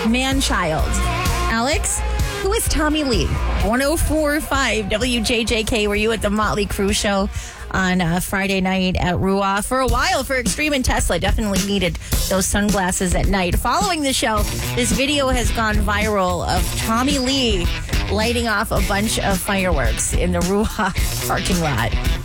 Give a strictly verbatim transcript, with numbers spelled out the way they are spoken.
man-child. Alex, who is Tommy Lee? one oh four point five W J J K. Were you at the Motley Crue show on uh, Friday night at R U A? For a while, for Extreme and Tesla, definitely needed those sunglasses at night. Following the show, this video has gone viral of Tommy Lee lighting off a bunch of fireworks in the R U A parking lot.